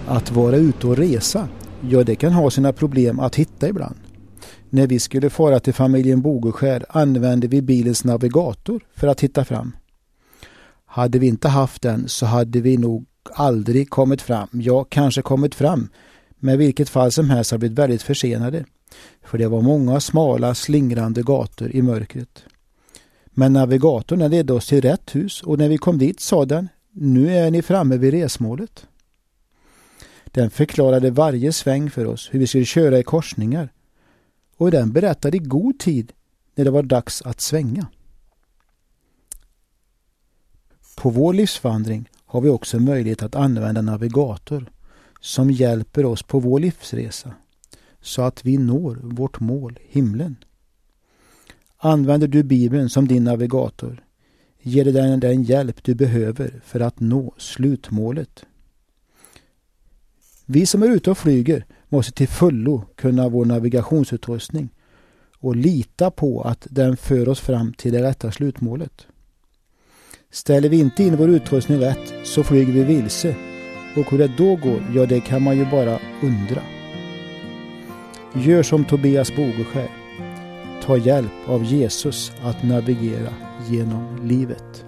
Att vara ute och resa, ja, det kan ha sina problem att hitta ibland. När vi skulle fara till familjen Bogeskär använde vi bilens navigator för att hitta fram. Hade vi inte haft den så hade vi nog aldrig kommit fram. Ja, kanske kommit fram. Men i vilket fall som helst har blivit väldigt försenade. För det var många smala, slingrande gator i mörkret. Men navigatorn ledde oss till rätt hus och när vi kom dit sa den: nu är ni framme vid resmålet. Den förklarade varje sväng för oss, hur vi skulle köra i korsningar. Och den berättade i god tid när det var dags att svänga. På vår livsvandring har vi också möjlighet att använda navigator som hjälper oss på vår livsresa så att vi når vårt mål, himlen. Använder du Bibeln som din navigator ger det den hjälp du behöver för att nå slutmålet. Vi som är ute och flyger måste till fullo kunna vår navigationsutrustning och lita på att den för oss fram till det rätta slutmålet. Ställer vi inte in vår utrustning rätt så flyger vi vilse och hur det då går, ja det kan man ju bara undra. Gör som Tobias Bogeskär. Ta hjälp av Jesus att navigera genom livet.